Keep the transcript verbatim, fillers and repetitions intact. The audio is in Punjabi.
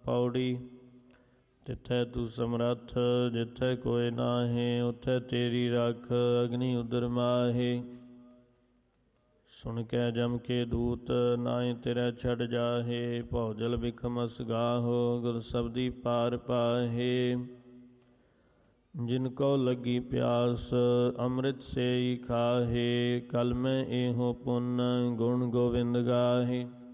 ਪੌੜੀ। ਤਿੱਥੈ ਤੂੰ ਸਮਰੱਥ ਜਿੱਥੈ ਕੋਇ ਨਾਹੀਂ, ਉਥੈ ਤੇਰੀ ਰੱਖ ਅਗਨੀ ਉਦਰ ਮਾਹੀ। ਸੁਣ ਕੇ ਜਮ ਕੇ ਦੂਤ ਨਾਹੀਂ ਤੇਰੇ ਛੱਡ ਜਾਹੇ, ਭੌਜਲ ਬਿਖਮ ਅਸਗਾਹੋ ਗੁਰ ਸਬਦੀ ਪਾਰ ਪਾਹੇ। ਜਿਨ ਕੋ ਲੱਗੀ ਪਿਆਸ ਅੰਮ੍ਰਿਤ ਸੇਈ ਖਾਹੇ, ਕਲ ਮੈਂ ਇਹੋ ਪੁੰਨ ਗੁਣ ਗੋਵਿੰਦ ਗਾਹੇ।